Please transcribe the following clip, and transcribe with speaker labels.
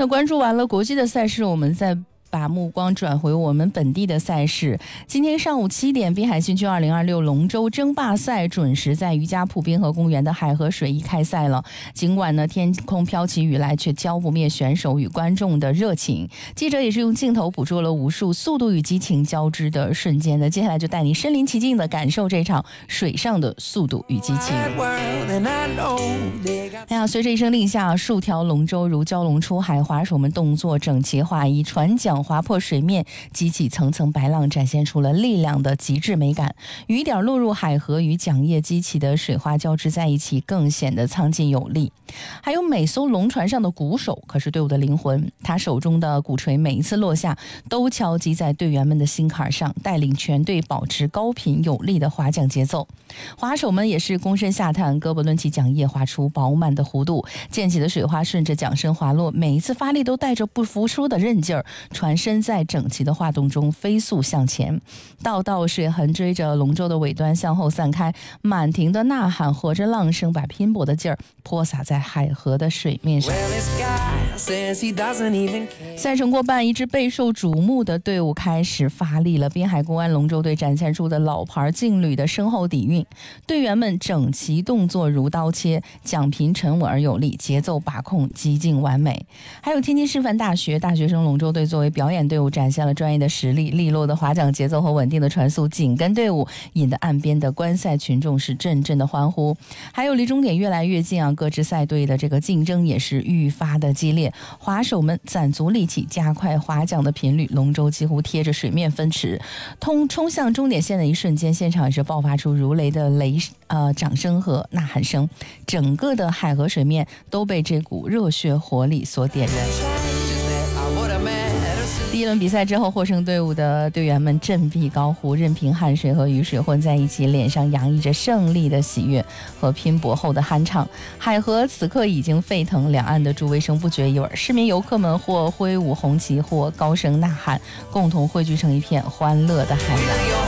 Speaker 1: 那关注完了国际的赛事，我们再把目光转回我们本地的赛事。今天上午7点，滨海新区2026龙舟争霸赛准时在渔家铺滨河公园的海河水艺开赛了。尽管呢天空飘起雨来，却浇不灭选手与观众的热情。记者也是用镜头捕捉了无数速度与激情交织的瞬间的。接下来就带你身临其境的感受这场水上的速度与激情。随着一声令下，数条龙舟如蛟龙出海，划手们动作整齐划一，船桨划破水面，激起层层白浪，展现出了力量的极致美感。雨点落入海河，与桨叶激起的水花交织在一起，更显得苍劲有力。还有每艘龙船上的鼓手可是队伍的灵魂，他手中的鼓槌每一次落下，都敲击在队员们的心坎上，带领全队保持高频有力的划桨节奏。划手们也是躬身下探，胳膊抡起桨叶，划出饱满的弧度，溅起的水花顺着桨身滑落，每一次发力都带着不服输的韧劲儿，船身在整齐的划动中飞速向前，道道水痕追着龙舟的尾端向后散开，满庭的呐喊和着浪声，把拼搏的劲儿泼洒在海河的水面上。赛程过半，一支备受瞩目的队伍开始发力了。滨海公安龙舟队展现出的老牌劲旅的深厚底蕴，队员们整齐动作如刀切，桨频沉稳而有力，节奏把控极尽完美。还有天津师范大学大学生龙舟队作为表演队伍，展现了专业的实力，利落的划桨节奏和稳定的船速紧跟队伍，引得岸边的观赛群众是阵阵的欢呼。还有离终点越来越近各支赛队的这个竞争也是愈发的激烈，划手们攒足力气，加快划桨的频率，龙舟几乎贴着水面奔驰，冲向终点线的一瞬间，现场也是爆发出如雷的掌声和呐喊声，整个的海河水面都被这股热血活力所点燃。第一轮比赛之后，获胜队伍的队员们振臂高呼，任凭汗水和雨水混在一起，脸上洋溢着胜利的喜悦和拼搏后的酣畅。海河此刻已经沸腾，两岸的助威声不绝于耳，市民游客们或挥舞红旗，或高声呐喊，共同汇聚成一片欢乐的海洋。